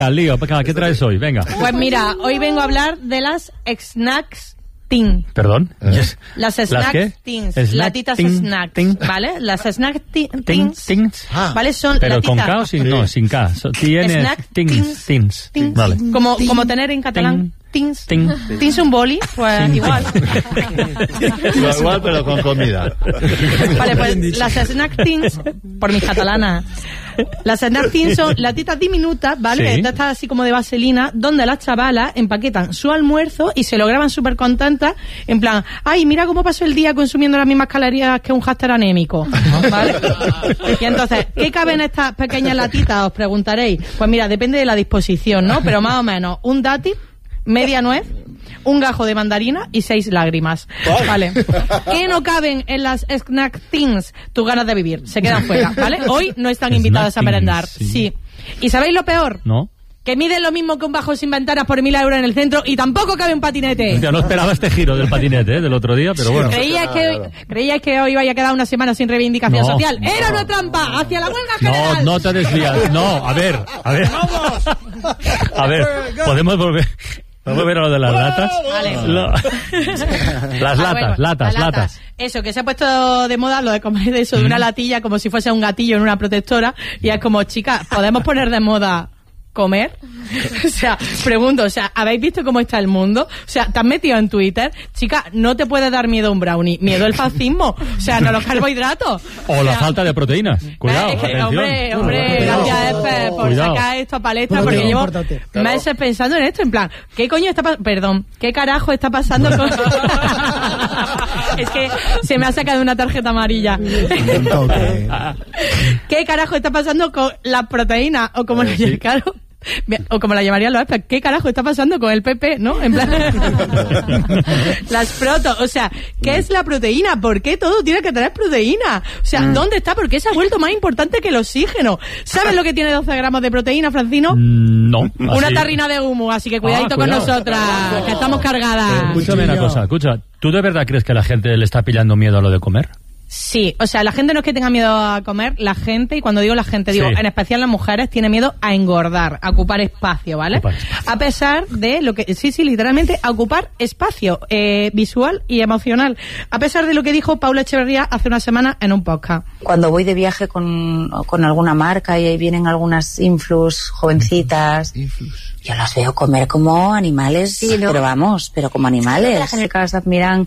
Al lío, ¿qué traes hoy? Venga. Pues mira, hoy vengo a hablar de las snacks teen. ¿Perdón? Yes. Las snacks teens, latitas snacks, ¿vale? Las snacks teens, ¿vale? Son pero latitas. ¿con K o sin, no, sin K? Snack Teens. Vale. Como tener en catalán teens. Teens un boli, pues igual. Igual, pero con comida. Vale, pues las snack teens, por mis catalanas, las snack teens son latitas diminutas, ¿vale? Sí. Estas así como de vaselina, donde las chavalas empaquetan su almuerzo y se lo graban súper contentas, en plan, ay, mira cómo pasó el día consumiendo las mismas calorías que un hámster anémico, ¿vale? Y entonces, ¿qué cabe en estas pequeñas latitas? Os preguntaréis. Pues mira, depende de la disposición, ¿no? Pero más o menos, un dátil, media nuez, un gajo de mandarina y 6 lágrimas. Vale. ¿Qué no caben en las snack teens? Tus ganas de vivir. Se quedan fuera, ¿vale? Hoy no están invitadas a merendar. Sí. ¿Y sabéis lo peor? ¿No? Que miden lo mismo que un bajo sin ventanas por 1.000 euros en el centro y tampoco cabe un patinete. Ya no esperaba este giro del patinete, del otro día, pero bueno. ¿Creíais que hoy iba a quedar una semana sin reivindicación social? ¡Era una trampa hacia la huelga general! No te desvías. No, a ver. A ver, podemos volver a lo de las latas. Vale. Las latas. Eso, que se ha puesto de moda lo de comer eso de una latilla como si fuese un gatillo en una protectora. Y es como, chicas, ¿podemos poner de moda comer? O sea, pregunto, o sea, ¿habéis visto cómo está el mundo? O sea, ¿te has metido en Twitter? Chica, no te puede dar miedo un brownie, miedo el fascismo, o sea, no los carbohidratos. O la falta de proteínas. Cuidado, es que, atención. hombre, gracias Espe por sacar esto a palestra, porque llevo meses pensando en esto, en plan, ¿qué coño está pasando? Perdón, ¿qué carajo está pasando con...? Es que se me ha sacado una tarjeta amarilla. ¿Qué carajo está pasando con las proteínas? O como o como la llamarían los expertos, ¿qué carajo está pasando con el PP, no? En plan, las protos, o sea, ¿qué es la proteína? ¿Por qué todo tiene que tener proteína? O sea, ¿dónde está? ¿Por qué se ha vuelto más importante que el oxígeno? ¿Sabes lo que tiene 12 gramos de proteína, Francino? No. Una tarrina de humo, así que cuidadito con nosotras, que estamos cargadas. Escúchame una cosa, ¿tú de verdad crees que la gente le está pillando miedo a lo de comer? Sí, o sea, la gente no es que tenga miedo a comer, la gente, y cuando digo la gente, digo, en especial las mujeres, tiene miedo a engordar, a ocupar espacio, ¿vale? A pesar de lo que, sí, literalmente, a ocupar espacio visual y emocional. A pesar de lo que dijo Paula Echeverría hace una semana en un podcast. Cuando voy de viaje con alguna marca y ahí vienen algunas influs jovencitas, yo las veo comer como animales, sí, ¿no? pero como animales. Las chicas admiran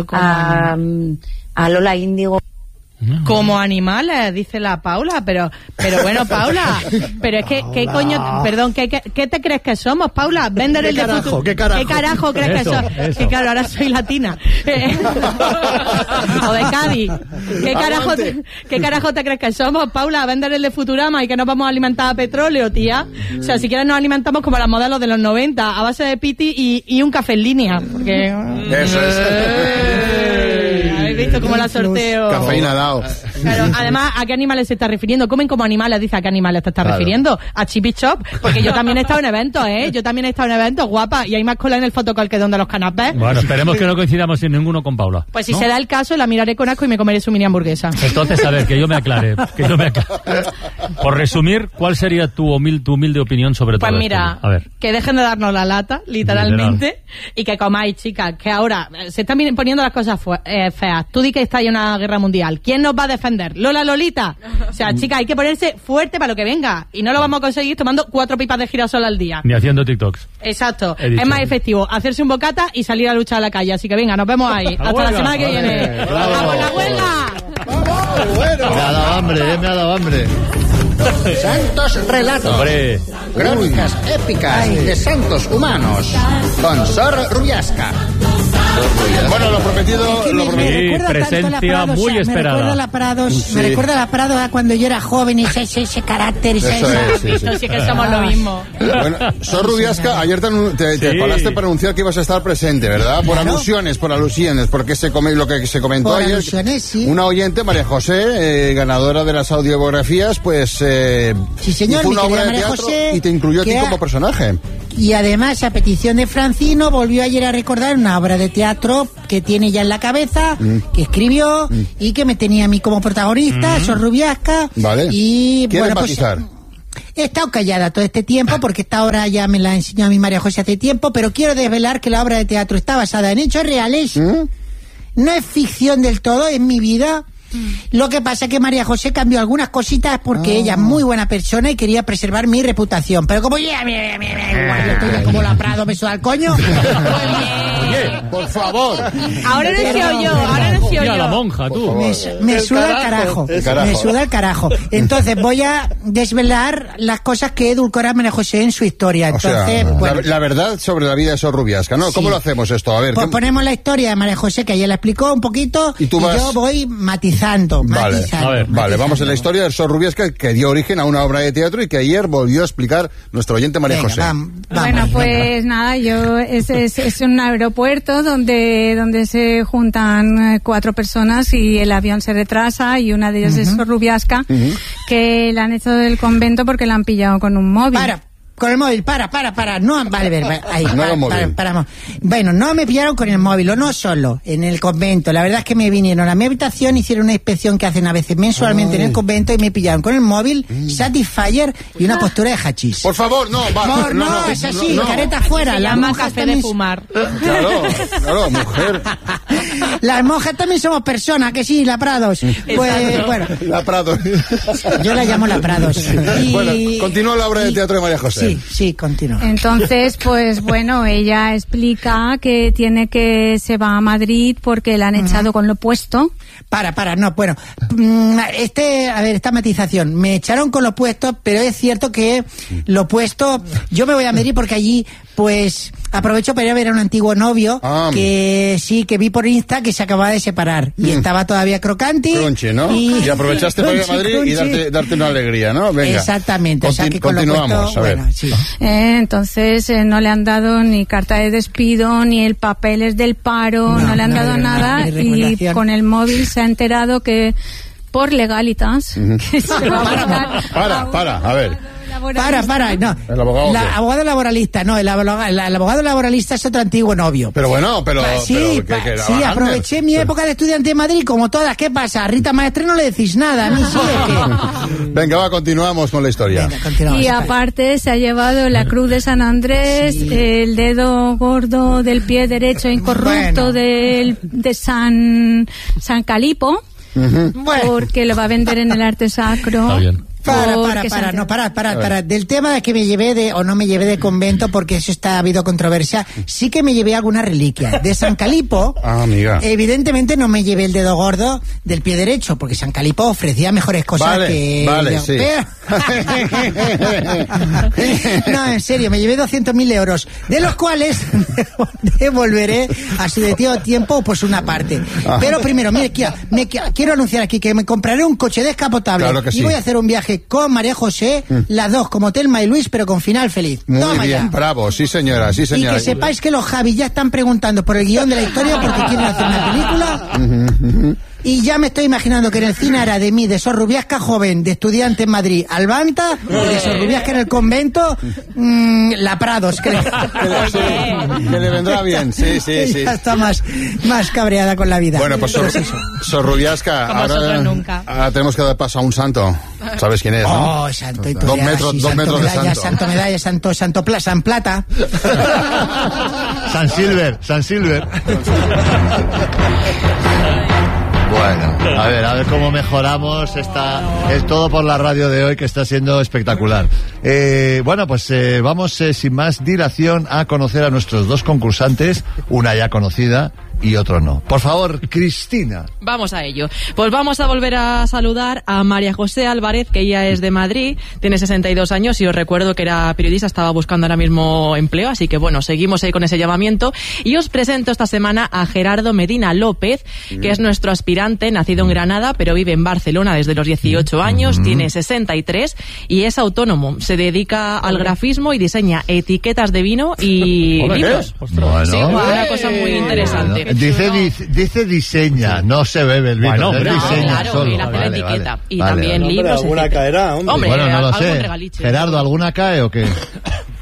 a Lola Índigo. Como animales, dice la Paula, pero bueno, Paula, pero es que, ¿qué coño? Perdón, ¿qué te crees que somos, Paula? Vender el de futuro. ¿Qué carajo crees que somos? Que claro, ahora soy latina. O de Cádiz. ¿Qué carajo te crees que somos, Paula? Vender el de Futurama y que nos vamos a alimentar a petróleo, tía. O sea, si quieres nos alimentamos como las modelos de los 90, a base de piti y un café en línea. Porque... Eso ¿Habéis visto cómo la sorteo? Cafeína dado. Claro, además, ¿a qué animales se está refiriendo? ¿Comen como animales? Dice, ¿a qué animales te estás refiriendo? A Chip y Chop, porque yo también he estado en eventos, Yo también he estado en eventos, guapa, y hay más cola en el fotocall que donde los canapés. Bueno, esperemos que no coincidamos en ninguno con Paula. Pues si se da el caso, la miraré con asco y me comeré su mini hamburguesa. Entonces, a ver, que yo me aclare. Por resumir, ¿cuál sería tu humilde opinión sobre todo esto? Pues mira, que dejen de darnos la lata, literalmente, y que comáis, chicas, que ahora se están poniendo las cosas feas. Tú di que está en una guerra mundial. ¿Quién nos va a defender? ¿Lola Lolita? O sea, chicas, hay que ponerse fuerte para lo que venga. Y no lo vamos a conseguir tomando 4 pipas de girasol al día. Ni haciendo TikToks. Exacto. Es más efectivo hacerse un bocata y salir a luchar a la calle. Así que venga, nos vemos ahí. Hasta la semana que viene. ¡Vamos, la huelga! ¡Vamos! Bueno. Me ha dado hambre. Santos relatos. ¡Hombre! Crónicas épicas de santos humanos. Con Sor Rubiasca. Bueno, lo prometido. Sí, presencia muy esperada. Me recuerda a la Prado a cuando yo era joven y ese carácter. Sí que somos lo mismo. Bueno, Sor Rubiasca, ayer te paraste para anunciar que ibas a estar presente, ¿verdad? Por alusiones, porque lo que se comentó por ayer. Sí. Una oyente, María José, ganadora de las audiobiografías, pues sí, señor, hizo una obra de teatro José, y te incluyó a ti como personaje. Y además, a petición de Francino, volvió ayer a recordar una obra de teatro que tiene ya en la cabeza, que escribió y que me tenía a mí como protagonista, Sor Rubiasca. Vale. Y ¿Quiere bueno, empatizar? He estado callada todo este tiempo porque esta obra ya me la enseñó a mi María José hace tiempo, pero quiero desvelar que la obra de teatro está basada en hechos reales. No es ficción del todo, es mi vida. Lo que pasa es que María José cambió algunas cositas porque ella es muy buena persona y quería preservar mi reputación. Pero como igual yo estoy ya como la Prado, me suda al coño. Oye, por favor. Ahora no he sido yo, Mira la monja, tú. Me suda el carajo. Me suda el carajo. Entonces voy a desvelar las cosas que edulcora María José en su historia. Entonces, bueno, la verdad sobre la vida de Sor Rubiasca, ¿no? ¿Cómo lo hacemos esto? A ver. Pues ponemos la historia de María José, que ayer la explicó un poquito, y yo voy matizando. Vale, vamos en la historia de Sor Rubiasca, que dio origen a una obra de teatro y que ayer volvió a explicar nuestro oyente María José. Bueno, pues nada, es un aeropuerto donde se juntan 4 personas y el avión se retrasa, y una de ellas es Sor Rubiasca, que la han hecho del convento porque la han pillado con un móvil. Con el móvil, para. No, vale, ahí. Paramos. Bueno, no me pillaron con el móvil, o no solo, en el convento. La verdad es que me vinieron a mi habitación, hicieron una inspección que hacen a veces mensualmente en el convento y me pillaron con el móvil, Satisfyer y una postura de hachís. Por favor, no, es así, careta fuera. Las monjas también de fumar. Claro, mujer. Las monjas también somos personas, que sí, la Prados. Pues, bueno. La Prados. Yo la llamo la Prados. Bueno, continúa la obra de teatro de María José. Sí, continúa. Entonces, pues bueno, ella explica que se va a Madrid porque la han echado con lo puesto. Esta matización. Me echaron con lo puesto, pero es cierto que lo puesto, yo me voy a Madrid porque allí, pues, aprovecho para ir a ver a un antiguo novio que vi por Insta que se acababa de separar y estaba todavía crocante. Crunchy, ¿no? Y aprovechaste para ir a Madrid y darte una alegría, ¿no? Venga. Exactamente. Continuamos, a ver. Bueno, sí. Entonces no le han dado ni carta de despido, ni el papeles del paro, no le han dado nada, y con el móvil se ha enterado que por legalitas que se va a Para, a ver. No. ¿El abogado la abogado laboralista, no, el abogado laboralista es otro antiguo novio. Pero bueno, sí, aproveché mi época de estudiante en Madrid, como todas. ¿Qué pasa? A Rita Maestre no le decís nada, a mí sí es que... Venga, continuamos con la historia. Y aparte se ha llevado la cruz de San Andrés, el dedo gordo del pie derecho incorrupto de San Calipo, porque lo va a vender en el arte sacro. Está bien. Para. Del tema de que me llevé o no me llevé de convento, porque eso ha habido controversia, sí que me llevé alguna reliquia. De San Calipo, amiga. Evidentemente no me llevé el dedo gordo del pie derecho, porque San Calipo ofrecía mejores cosas sí. No, en serio, me llevé 200.000 euros, de los cuales devolveré a su debido tiempo pues una parte. Pero primero, quiero anunciar aquí que me compraré un coche descapotable, claro que sí, y voy a hacer un viaje con María José, las dos como Telma y Luis, pero con final feliz. Muy bien, bravo, sí señora. Y que sepáis que los Javis ya están preguntando por el guión de la historia porque quieren hacer una película. Y ya me estoy imaginando que en el cine hará de mí, de Sor Rubiasca joven, de estudiante en Madrid, Albanta, de Sor Rubiasca en el convento, la Prados, que le vendrá bien, sí. Ya está más cabreada con la vida. Bueno, pues Sor Rubiasca, ahora tenemos que dar paso a un santo. ¿Sabes quién es, no? Oh, santo y 2 metros de santo. Santo Medalla, San Plata. San Silver. Bueno, a ver cómo mejoramos es todo por la radio de hoy, que está siendo espectacular. Vamos sin más dilación a conocer a nuestros 2 concursantes, una ya conocida y otro no. Por favor, Cristina. Vamos a ello. Pues vamos a volver a saludar a María José Álvarez, que ella es de Madrid, tiene 62 años y os recuerdo que era periodista, estaba buscando ahora mismo empleo, así que bueno, seguimos ahí con ese llamamiento. Y os presento esta semana a Gerardo Medina López, que es nuestro aspirante, nacido en Granada, pero vive en Barcelona desde los 18 años, tiene 63 y es autónomo. Se dedica al grafismo y diseña etiquetas de vino y libros. Bueno. Sí, una cosa muy interesante. Dice diseña, no se bebe el vino. Diseña claro, solo. y la etiqueta. Y también no, libros. Alguna caerá, hombre. Bueno, no lo sé. Regaliche. Gerardo, ¿alguna cae o qué?